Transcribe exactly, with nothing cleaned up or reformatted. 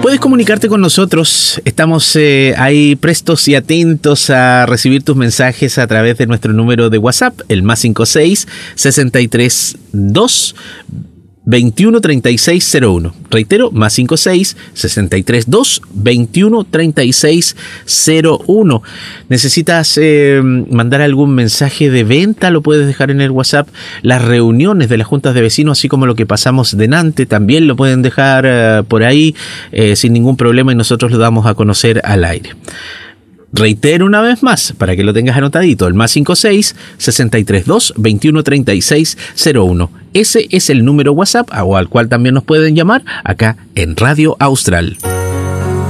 Puedes comunicarte con nosotros, estamos eh, ahí prestos y atentos a recibir tus mensajes a través de nuestro número de WhatsApp, el más cinco seis, sesenta y tres, dos, veintiuno, treinta y seis, cero uno. Reitero, más cinco seis, sesenta y tres, dos, veintiuno, treinta y seis, cero uno. ¿Necesitas eh, mandar algún mensaje de venta? Lo puedes dejar en el WhatsApp. Las reuniones de las juntas de vecinos, así como lo que pasamos delante, también lo pueden dejar eh, por ahí eh, sin ningún problema y nosotros lo damos a conocer al aire. Reitero una vez más, para que lo tengas anotadito, el más cinco seis, sesenta y tres, dos, veintiuno, treinta y seis, cero uno. Ese es el número WhatsApp o al cual también nos pueden llamar acá en Radio Austral.